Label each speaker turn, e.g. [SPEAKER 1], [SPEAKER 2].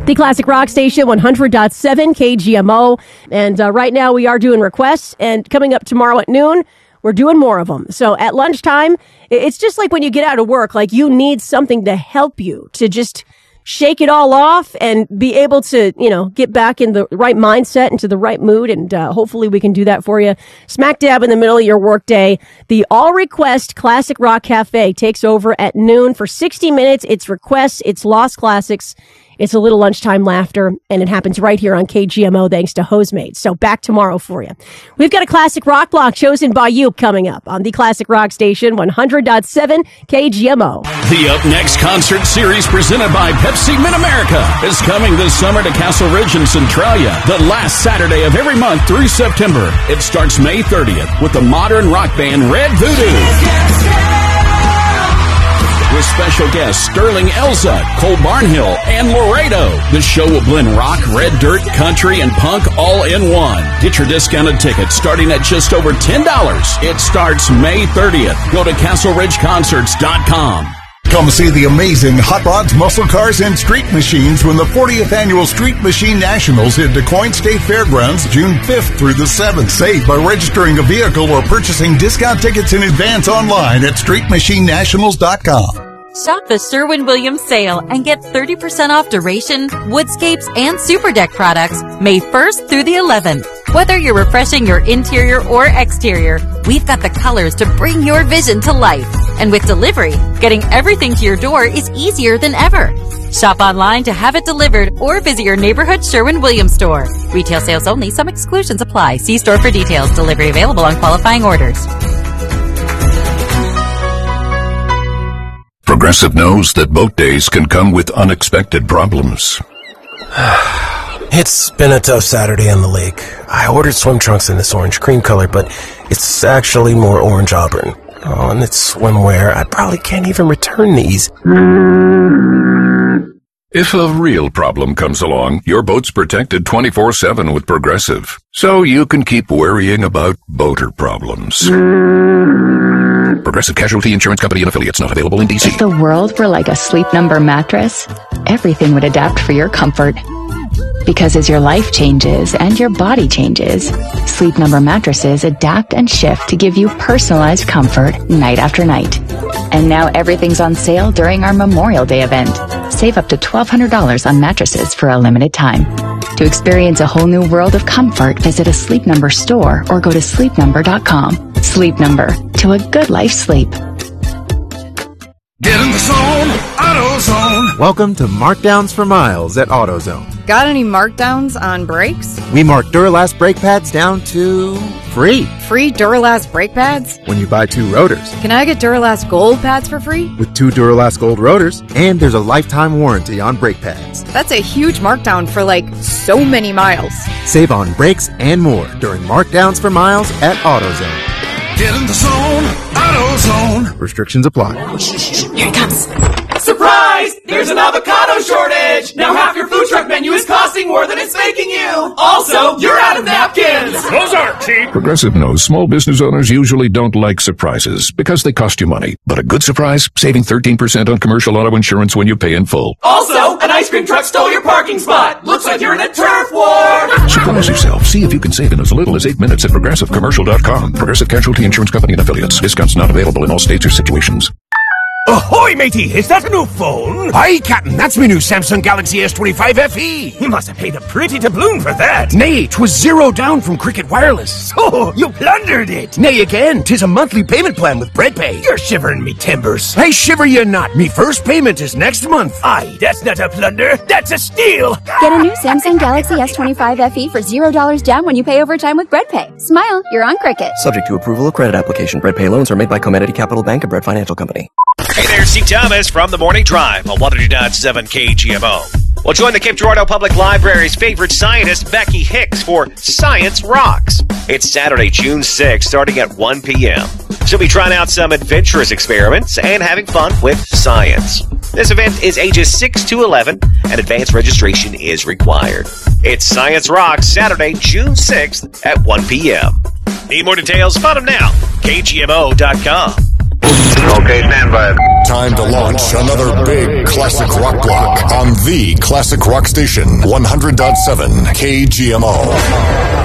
[SPEAKER 1] The Classic Rock Station, 100.7 KGMO. And right now we are doing requests. And coming up tomorrow at noon, we're doing more of them. So at lunchtime, it's just like when you get out of work, like you need something to help you to just shake it all off and be able to, get back in the right mindset, into the right mood. And hopefully we can do that for you. Smack dab in the middle of your workday, the All Request Classic Rock Cafe takes over at noon for 60 minutes. It's requests, it's lost classics. It's a little lunchtime laughter, and it happens right here on KGMO thanks to Hostmates. So back tomorrow for you. We've got a classic rock block chosen by you coming up on the Classic Rock Station, 100.7 KGMO.
[SPEAKER 2] The Up Next concert series presented by Pepsi Mid-America is coming this summer to Castle Ridge and Centralia, the last Saturday of every month through September. It starts May 30th with the modern rock band Red Voodoo. With special guests Sterling Elza, Cole Barnhill, and Laredo. The show will blend rock, red dirt, country, and punk all in one. Get your discounted tickets starting at just over $10. It starts May 30th. Go to CastleRidgeConcerts.com.
[SPEAKER 3] Come see the amazing Hot Rods, Muscle Cars, and Street Machines when the 40th Annual Street Machine Nationals hit DuQuoin State Fairgrounds June 5th through the 7th. Save by registering a vehicle or purchasing discount tickets in advance online at StreetMachineNationals.com.
[SPEAKER 4] Shop the Sherwin-Williams sale and get 30% off Duration, Woodscapes, and Super Deck products May 1st through the 11th. Whether you're refreshing your interior or exterior, we've got the colors to bring your vision to life. And with delivery, getting everything to your door is easier than ever. Shop online to have it delivered or visit your neighborhood Sherwin-Williams store. Retail sales only. Some exclusions apply. See store for details. Delivery available on qualifying orders.
[SPEAKER 5] Progressive knows that boat days can come with unexpected problems.
[SPEAKER 6] It's been a tough Saturday on the lake. I ordered swim trunks in this orange cream color, but it's actually more orange auburn. Oh, and it's swimwear. I probably can't even return these.
[SPEAKER 5] If a real problem comes along, your boat's protected 24/7 with Progressive, so you can keep worrying about boater problems. Progressive Casualty Insurance Company and Affiliates, not available in D.C.
[SPEAKER 7] If the world were like a Sleep Number mattress, everything would adapt for your comfort. Because as your life changes and your body changes, Sleep Number mattresses adapt and shift to give you personalized comfort night after night. And now everything's on sale during our Memorial Day event. Save up to $1,200 on mattresses for a limited time. To experience a whole new world of comfort, visit a Sleep Number store or go to sleepnumber.com. Sleep Number, to a good life sleep.
[SPEAKER 8] Get in the zone, AutoZone.
[SPEAKER 9] Welcome to Markdowns for Miles at AutoZone.
[SPEAKER 10] Got any markdowns on brakes?
[SPEAKER 9] We mark Duralast brake pads down to free.
[SPEAKER 10] Free Duralast brake pads?
[SPEAKER 9] When you buy 2 rotors.
[SPEAKER 10] Can I get Duralast Gold pads for free?
[SPEAKER 9] With 2 Duralast Gold rotors, and there's a lifetime warranty on brake pads.
[SPEAKER 10] That's a huge markdown for so many miles.
[SPEAKER 9] Save on brakes and more during Markdowns for Miles at AutoZone.
[SPEAKER 8] Get in the zone, AutoZone.
[SPEAKER 9] Restrictions apply.
[SPEAKER 10] Here it comes.
[SPEAKER 11] Surprise! There's an avocado shortage! Now half your food truck menu is costing more than it's making you! Also, you're out of napkins!
[SPEAKER 5] Those aren't cheap! Progressive knows small business owners usually don't like surprises because they cost you money. But a good surprise, saving 13% on commercial auto insurance when you pay in full.
[SPEAKER 11] Also, an ice cream truck stole your parking spot! Looks like you're in a turf war!
[SPEAKER 5] Surprise yourself. See if you can save in as little as 8 minutes at ProgressiveCommercial.com. Progressive Casualty Insurance Company and Affiliates. Discounts not available in all states or situations.
[SPEAKER 12] Ahoy, matey! Is that a new phone? Aye, Captain, that's me new Samsung Galaxy S25 FE. You must have paid a pretty doubloon for that. Nay, 'twas zero down from Cricket Wireless. So, you plundered it. Nay, again, 'tis a monthly payment plan with BreadPay. You're shivering me timbers. I shiver you not. Me first payment is next month. Aye, that's not a plunder. That's a steal.
[SPEAKER 13] Get a new Samsung Galaxy S25 FE for $0 down when you pay over time with BreadPay. Smile, you're on Cricket.
[SPEAKER 14] Subject to approval of credit application. BreadPay loans are made by Comenity Capital Bank and Bread Financial Company.
[SPEAKER 15] Hey there, Steve Thomas from the Morning Drive on 100.7 KGMO. Well, join the Cape Girardeau Public Library's favorite scientist, Becky Hicks, for Science Rocks. It's Saturday, June 6th, starting at 1 p.m. She'll be trying out some adventurous experiments and having fun with science. This event is ages 6 to 11, and advanced registration is required. It's Science Rocks, Saturday, June 6th at 1 p.m. Need more details? Find them now. KGMO.com.
[SPEAKER 3] Okay, stand by. Time to launch another big classic rock block on the classic rock station, 100.7 KGMO.